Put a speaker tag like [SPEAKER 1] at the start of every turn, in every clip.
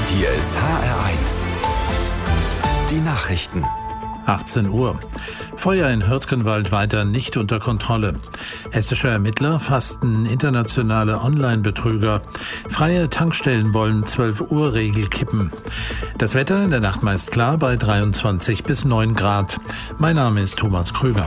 [SPEAKER 1] Hier ist HR1. Die Nachrichten.
[SPEAKER 2] 18 Uhr. Feuer in Hürtgenwald weiter nicht unter Kontrolle. Hessische Ermittler fassten internationale Online-Betrüger. Freie Tankstellen wollen 12-Uhr-Regel kippen. Das Wetter in der Nacht meist klar bei 23 bis 9 Grad. Mein Name ist Thomas Krüger.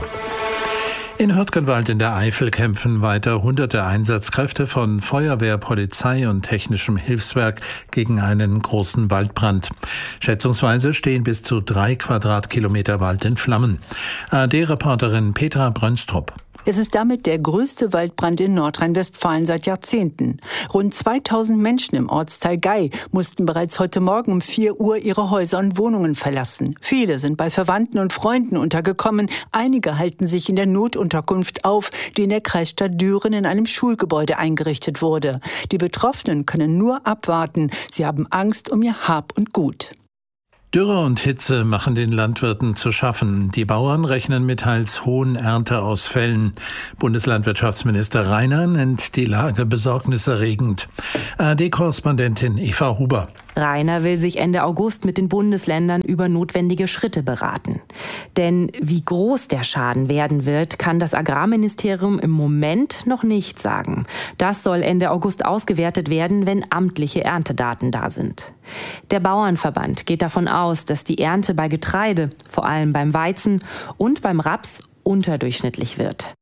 [SPEAKER 2] In Hürtgenwald in der Eifel kämpfen weiter hunderte Einsatzkräfte von Feuerwehr, Polizei und technischem Hilfswerk gegen einen großen Waldbrand. Schätzungsweise stehen bis zu 3 Quadratkilometer Wald in Flammen. ARD-Reporterin Petra Brönstrup.
[SPEAKER 3] Es ist damit der größte Waldbrand in Nordrhein-Westfalen seit Jahrzehnten. Rund 2000 Menschen im Ortsteil Gei mussten bereits heute Morgen um 4 Uhr ihre Häuser und Wohnungen verlassen. Viele sind bei Verwandten und Freunden untergekommen. Einige halten sich in der Notunterkunft auf, die in der Kreisstadt Düren in einem Schulgebäude eingerichtet wurde. Die Betroffenen können nur abwarten. Sie haben Angst um ihr Hab und Gut.
[SPEAKER 2] Dürre und Hitze machen den Landwirten zu schaffen. Die Bauern rechnen mit teils hohen Ernteausfällen. Bundeslandwirtschaftsminister Rainer nennt die Lage besorgniserregend. ARD-Korrespondentin Eva Huber.
[SPEAKER 4] Rainer will sich Ende August mit den Bundesländern über notwendige Schritte beraten. Denn wie groß der Schaden werden wird, kann das Agrarministerium im Moment noch nicht sagen. Das soll Ende August ausgewertet werden, wenn amtliche Erntedaten da sind. Der Bauernverband geht davon aus, dass die Ernte bei Getreide, vor allem beim Weizen und beim Raps, unterdurchschnittlich wird.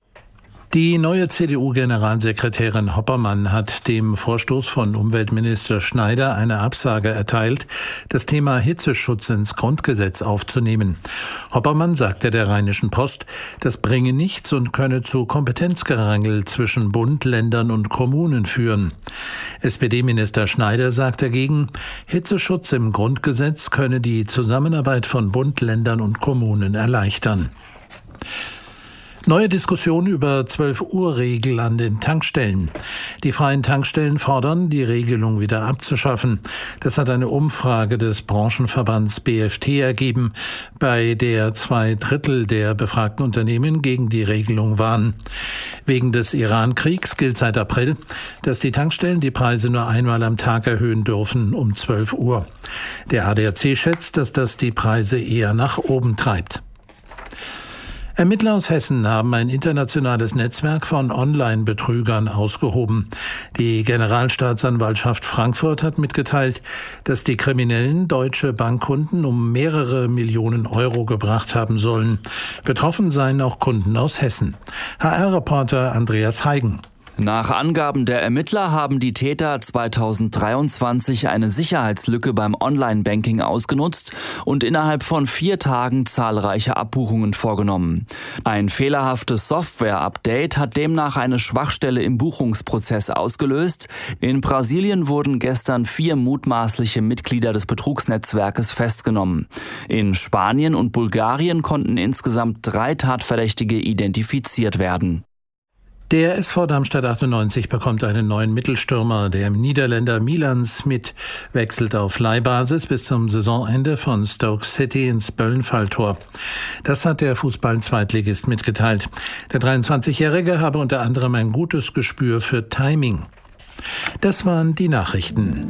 [SPEAKER 2] Die neue CDU-Generalsekretärin Hoppermann hat dem Vorstoß von Umweltminister Schneider eine Absage erteilt, das Thema Hitzeschutz ins Grundgesetz aufzunehmen. Hoppermann sagte der Rheinischen Post, das bringe nichts und könne zu Kompetenzgerangel zwischen Bund, Ländern und Kommunen führen. SPD-Minister Schneider sagt dagegen, Hitzeschutz im Grundgesetz könne die Zusammenarbeit von Bund, Ländern und Kommunen erleichtern. Neue Diskussion über 12-Uhr-Regel an den Tankstellen. Die freien Tankstellen fordern, die Regelung wieder abzuschaffen. Das hat eine Umfrage des Branchenverbands BFT ergeben, bei der 2/3 der befragten Unternehmen gegen die Regelung waren. Wegen des Iran-Kriegs gilt seit April, dass die Tankstellen die Preise nur einmal am Tag erhöhen dürfen, um 12 Uhr. Der ADAC schätzt, dass das die Preise eher nach oben treibt. Ermittler aus Hessen haben ein internationales Netzwerk von Online-Betrügern ausgehoben. Die Generalstaatsanwaltschaft Frankfurt hat mitgeteilt, dass die Kriminellen deutsche Bankkunden um mehrere Millionen Euro gebracht haben sollen. Betroffen seien auch Kunden aus Hessen. HR-Reporter Andreas Heigen.
[SPEAKER 5] Nach Angaben der Ermittler haben die Täter 2023 eine Sicherheitslücke beim Online-Banking ausgenutzt und innerhalb von 4 Tagen zahlreiche Abbuchungen vorgenommen. Ein fehlerhaftes Software-Update hat demnach eine Schwachstelle im Buchungsprozess ausgelöst. In Brasilien wurden gestern 4 mutmaßliche Mitglieder des Betrugsnetzwerkes festgenommen. In Spanien und Bulgarien konnten insgesamt 3 Tatverdächtige identifiziert werden.
[SPEAKER 2] Der SV Darmstadt 98 bekommt einen neuen Mittelstürmer. Der Niederländer Milan Smit wechselt auf Leihbasis bis zum Saisonende von Stoke City ins Böllenfalltor. Das hat der Fußball-Zweitligist mitgeteilt. Der 23-Jährige habe unter anderem ein gutes Gespür für Timing. Das waren die Nachrichten.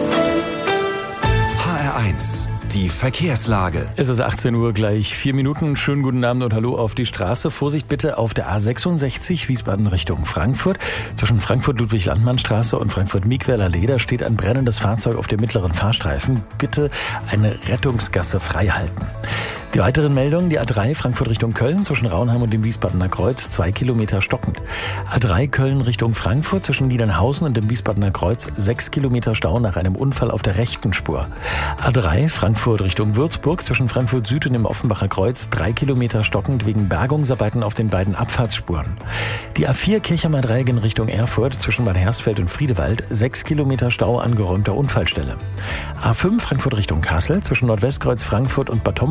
[SPEAKER 1] HR1. Die Verkehrslage.
[SPEAKER 6] Es ist 18 Uhr, gleich 4 Minuten. Schönen guten Abend und hallo auf die Straße. Vorsicht bitte auf der A66 Wiesbaden Richtung Frankfurt. Zwischen Frankfurt-Ludwig-Landmann-Straße und Frankfurt-Miegweiler-Leder das steht ein brennendes Fahrzeug auf dem mittleren Fahrstreifen. Bitte eine Rettungsgasse frei halten. Die weiteren Meldungen, die A3 Frankfurt Richtung Köln zwischen Raunheim und dem Wiesbadener Kreuz 2 Kilometer stockend. A3 Köln Richtung Frankfurt zwischen Niedernhausen und dem Wiesbadener Kreuz 6 Kilometer Stau nach einem Unfall auf der rechten Spur. A3 Frankfurt Richtung Würzburg zwischen Frankfurt Süd und dem Offenbacher Kreuz 3 Kilometer stockend wegen Bergungsarbeiten auf den beiden Abfahrtsspuren. Die A4 Kirchheimer Dreieck in Richtung Erfurt zwischen Bad Hersfeld und Friedewald 6 Kilometer Stau an geräumter Unfallstelle. A5 Frankfurt Richtung Kassel zwischen Nordwestkreuz Frankfurt und Bad Homburger Kreuz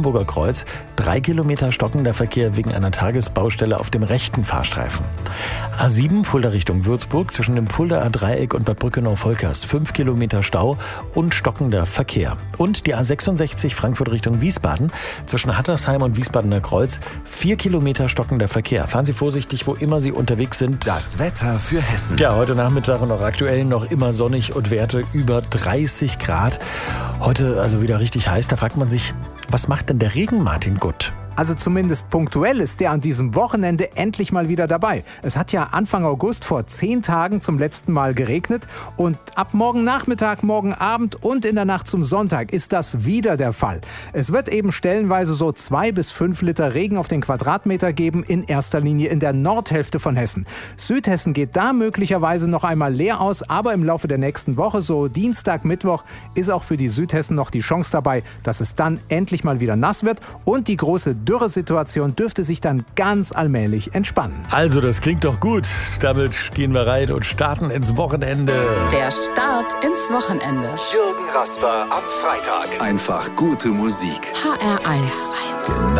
[SPEAKER 6] Kreuz. 3 Kilometer stockender Verkehr wegen einer Tagesbaustelle auf dem rechten Fahrstreifen. A7 Fulda Richtung Würzburg zwischen dem Fuldaer Dreieck und Bad Brückenau-Volkers. 5 Kilometer Stau und stockender Verkehr. Und die A66 Frankfurt Richtung Wiesbaden zwischen Hattersheim und Wiesbadener Kreuz. 4 Kilometer stockender Verkehr. Fahren Sie vorsichtig, wo immer Sie unterwegs sind.
[SPEAKER 1] Das Wetter für Hessen.
[SPEAKER 6] Ja, heute Nachmittag und auch aktuell noch immer sonnig und Werte über 30 Grad. Heute also wieder richtig heiß. Da fragt man sich, was macht denn der Regen Martin Gutt?
[SPEAKER 7] Also zumindest punktuell ist der an diesem Wochenende endlich mal wieder dabei. Es hat ja Anfang August vor 10 Tagen zum letzten Mal geregnet und ab morgen Nachmittag, morgen Abend und in der Nacht zum Sonntag ist das wieder der Fall. Es wird eben stellenweise so 2 bis 5 Liter Regen auf den Quadratmeter geben, in erster Linie in der Nordhälfte von Hessen. Südhessen geht da möglicherweise noch einmal leer aus, aber im Laufe der nächsten Woche, so Dienstag, Mittwoch, ist auch für die Südhessen noch die Chance dabei, dass es dann endlich mal wieder nass wird und die große Dürresituation dürfte sich dann ganz allmählich entspannen.
[SPEAKER 6] Also, das klingt doch gut. Damit gehen wir rein und starten ins Wochenende.
[SPEAKER 8] Der Start ins Wochenende.
[SPEAKER 1] Jürgen Rasper am Freitag. Einfach gute Musik.
[SPEAKER 8] HR1.